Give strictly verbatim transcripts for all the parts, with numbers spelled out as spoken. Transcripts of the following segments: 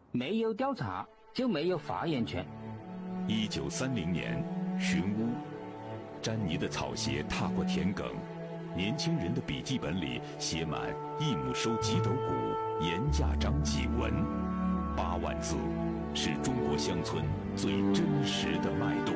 没有调查就没有发言权。 一九三零年，寻乌，詹妮的草鞋踏过田埂，年轻人的笔记本里写满一亩收几斗谷，盐价涨几文，八万字，是中国乡村最真实的脉动。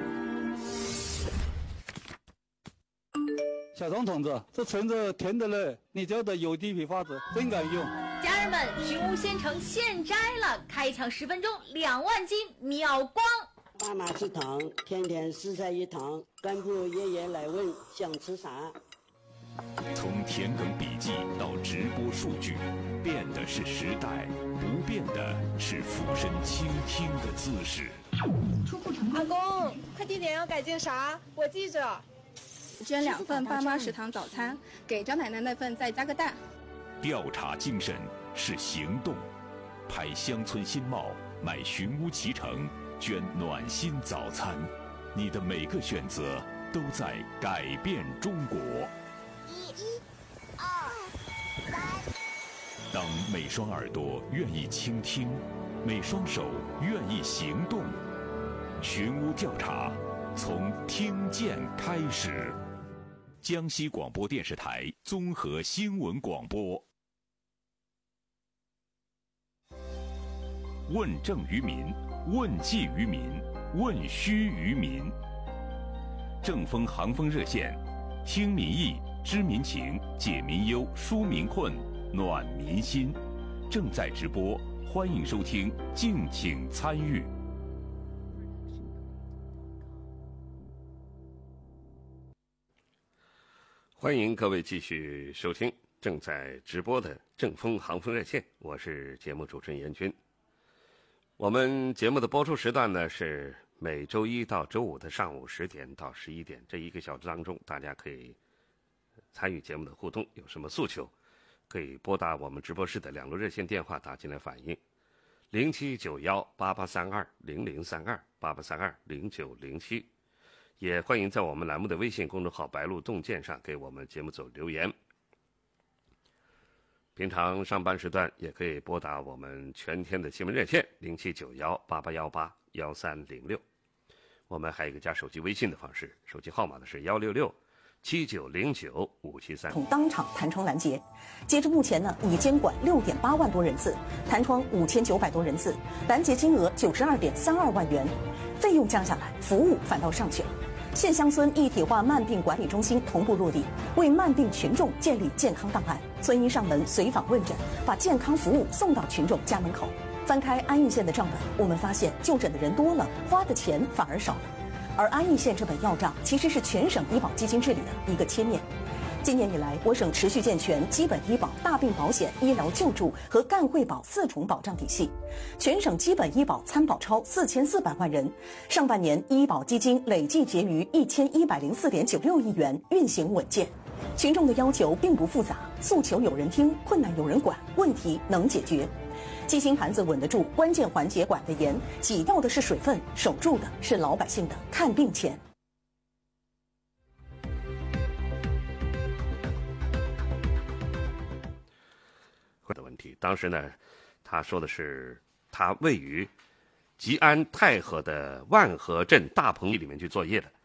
小张同志，这橙子甜的嘞，你教的有机批发子真敢用。 家人们，寻乌鲜橙现摘了，开抢十分钟两万斤秒光。 爸妈吃糖，天天四菜一汤，干部爷爷来问想吃啥。 从田埂笔记到直播数据，变的是时代，不变的是俯身倾听的姿势。 阿公，快递点要改进啥？我记着。 捐两份爸妈食堂早餐，给张奶奶那份再加个蛋。 调查精神是行动，拍乡村新貌，买寻乌脐橙，捐暖心早餐，你的每个选择都在改变中国。 一、二、三。 当每双耳朵愿意倾听，每双手愿意行动，寻乌调查从听见开始。江西广播电视台综合新闻广播。问政于民，问计于民，问需于民。正风航风热线，听民意，知民情，解民忧，纾民困，暖民心。正在直播，欢迎收听，敬请参与。 欢迎各位继续收听正在直播的正风航风热线，我是节目主持人严军。我们节目的播出时段呢是每周一到周五的上午十点到十一点，这一个小时当中，大家可以参与节目的互动，有什么诉求，可以拨打我们直播室的两路热线电话打进来反映：零七九幺八八三二零零三二八八三二零九零七。也欢迎在我们栏目的微信公众号白鹿洞见上给我们节目组留言。平常上班时段也可以拨打我们全天的新闻热线零七九幺八八幺八幺三零六。我们还有一个加手机微信的方式，手机号码呢是幺六六七九零九五七三。 当场弹窗拦截，截至目前呢，已监管六点八万多人次，弹窗五千九百多人次，拦截金额九十二点三二万元，费用降下来，服务反倒上去了。县乡村一体化慢病管理中心同步落地，为慢病群众建立健康档案，村医上门随访问诊，把健康服务送到群众家门口。翻开安义县的账本，我们发现就诊的人多了，花的钱反而少了。而安义县这本要账其实是全省医保基金治理的一个切面。今年以来，我省持续健全基本医保、大病保险、医疗救助和干惠保四重保障体系，全省基本医保参保超四千四百万人。上半年医保基金累计结余一千一百零四点九六亿元，运行稳健。群众的要求并不复杂，诉求有人听，困难有人管，问题能解决。基金盘子稳得住，关键环节管得严，挤掉的是水分，守住的是老百姓的看病钱。 的问题，当时呢，他说的是他位于吉安太和的万和镇大棚里面去作业的，